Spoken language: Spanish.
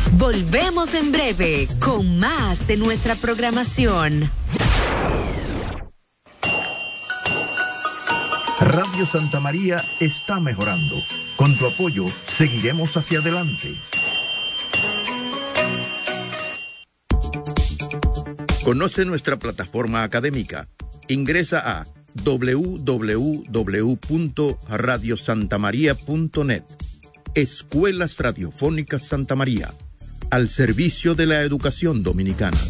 Volvemos en breve con más de nuestra programación. Radio Santa María está mejorando. Con tu apoyo, seguiremos hacia adelante. Conoce nuestra plataforma académica. Ingresa a www.radiosantamaria.net. Escuelas Radiofónicas Santa María, al servicio de la educación dominicana.